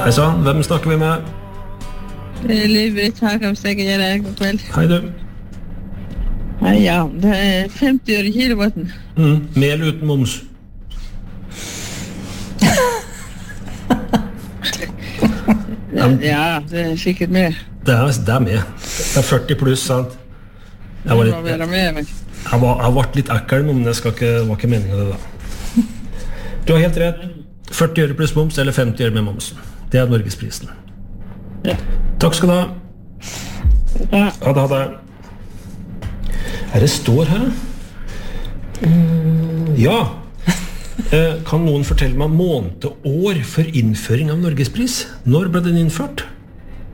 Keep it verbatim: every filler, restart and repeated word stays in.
Hei sann, hvem snakker vi med? Det er Liv-Britt her, kan vi stekke gjøre god kveld. Hei du. Hei, ja, det er femti øre kilowatten. Mm, med eller uten moms? Ja, det er sikkert med. Det er, det er med. Det er førti pluss, sant? Jeg var, litt, jeg, jeg var, jeg var litt ekkel, men det skal ikke, var ikke meningen det da. Du har helt rett. førti øre pluss moms eller femti øre med momsen. Det er Norgesprisen. Ja. Takk skal du ha. Ja. Ha det, ha det. Her det står her. Mm, ja. Eh, kan noen fortelle meg måned og år for innføring av Norgespris? Når ble den innført?